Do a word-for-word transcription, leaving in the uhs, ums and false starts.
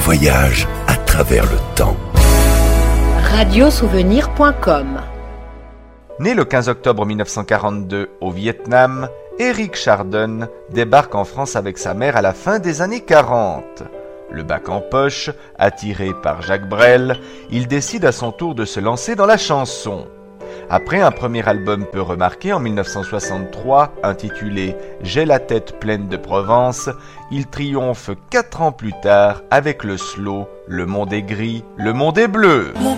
voyage à travers le temps. radio souvenir point com. Né le quinze octobre mille neuf cent quarante-deux au Vietnam, Éric Chardon débarque en France avec sa mère à la fin des années quarante. Le bac en poche, attiré par Jacques Brel, il décide à son tour de se lancer dans la chanson. Après un premier album peu remarqué en mille neuf cent soixante-trois, intitulé « J'ai la tête pleine de Provence », il triomphe quatre ans plus tard avec le slow « Le monde est gris, le monde est bleu ».